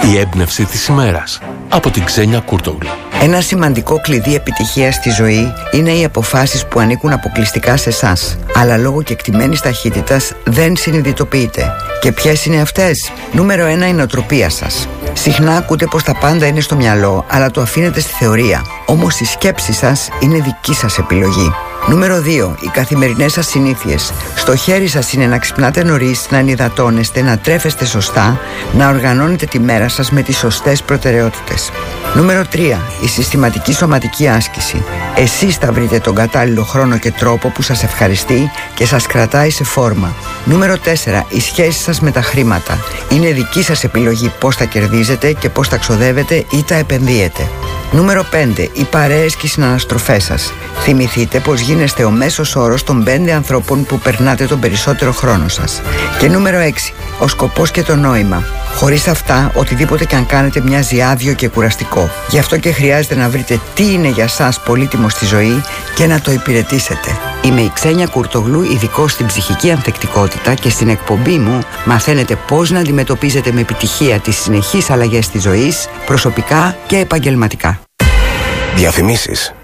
Η έμπνευση της ημέρας από την Ξένια Κούρτογλου. Ένα σημαντικό κλειδί επιτυχίας στη ζωή είναι οι αποφάσεις που ανήκουν αποκλειστικά σε εσάς, αλλά λόγω κεκτημένης ταχύτητας δεν συνειδητοποιείτε. Και ποιες είναι αυτές? Νούμερο 1, η νοοτροπία σας. Συχνά ακούτε πως τα πάντα είναι στο μυαλό, αλλά το αφήνετε στη θεωρία. Όμως η σκέψη σας είναι δική σας επιλογή. Νούμερο 2, οι καθημερινές σας συνήθειες. Στο χέρι σας είναι να ξυπνάτε νωρίς, να ενυδατώνεστε, να τρέφεστε σωστά, να οργανώνετε τη μέρα σας με τις σωστές προτεραιότητες. Νούμερο 3, η συστηματική σωματική άσκηση. Εσείς θα βρείτε τον κατάλληλο χρόνο και τρόπο που σας ευχαριστεί και σας κρατάει σε φόρμα. Νούμερο 4, η σχέση σας με τα χρήματα. Είναι δική σας επιλογή πώς τα κερδίζετε και πώς τα ξοδεύετε ή τα επενδύετε. Νούμερο 5, οι παρέες και οι συναναστροφές σας. Θυμηθείτε πως γίνεστε ο μέσος όρος των 5 ανθρώπων που περνάτε τον περισσότερο χρόνο σας. Και νούμερο 6, ο σκοπός και το νόημα. Χωρίς αυτά, οτιδήποτε και αν κάνετε μοιάζει άδειο και κουραστικό. Γι' αυτό και χρειάζεται να βρείτε τι είναι για σας πολύτιμο στη ζωή και να το υπηρετήσετε. Είμαι η Ξένια Κούρτογλου, ειδικός στην ψυχική ανθεκτικότητα, και στην εκπομπή μου μαθαίνετε πώς να αντιμετωπίζετε με επιτυχία τις συνεχείς αλλαγές της ζωής, προσωπικά και επαγγελματικά. Διαφημίσεις.